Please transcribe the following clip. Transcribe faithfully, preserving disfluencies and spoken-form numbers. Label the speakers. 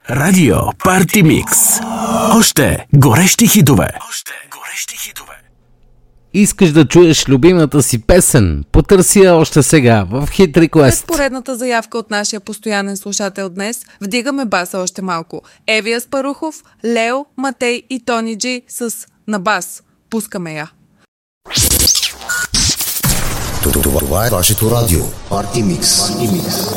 Speaker 1: Радио Парти Микс. Още горещи хитове. Още горещи хитове.
Speaker 2: Искаш да чуеш любимата си песен? Потърси я още сега в Hit Request.
Speaker 3: След поредната заявка от нашия постоянен слушател днес, вдигаме баса още малко. Еви Аспарухов, Лео, Матей и Тони Джи с На бас. Пускаме я.
Speaker 4: Това е вашето радио. Парти Микс.